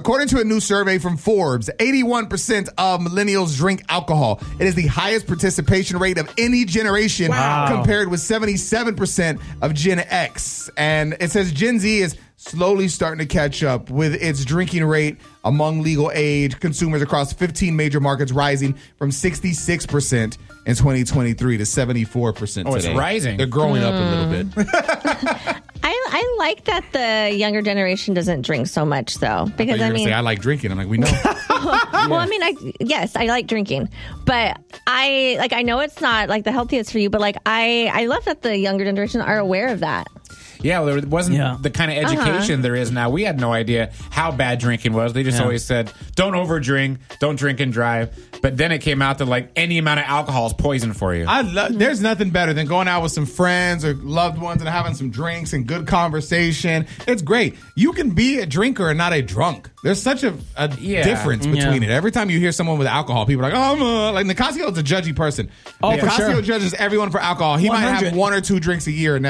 According to a new survey from Forbes, 81% of millennials drink alcohol. It is the highest participation rate of any generation, compared with 77% of Gen X. And it says Gen Z is slowly starting to catch up, with its drinking rate among legal age consumers across 15 major markets rising from 66% in 2023 to 74% today. Oh, it's rising. They're growing up a little bit. I like that the younger generation doesn't drink so much, though, because I like drinking. I'm like, we know. Well, I mean, I like drinking, but I know it's not like the healthiest for you, but like I love that the younger generation are aware of that. Yeah, well, there wasn't the kind of education there is now. We had no idea how bad drinking was. They just always said, don't overdrink, don't drink and drive. But then it came out that like any amount of alcohol is poison for you. There's nothing better than going out with some friends or loved ones and having some drinks and good conversation. It's great. You can be a drinker and not a drunk. There's such a difference between it. Every time you hear someone with alcohol, people are like, oh, like Nicasio is a judgy person. Oh, for Nicasio sure. judges everyone for alcohol. He might have 1 or 2 drinks a year, and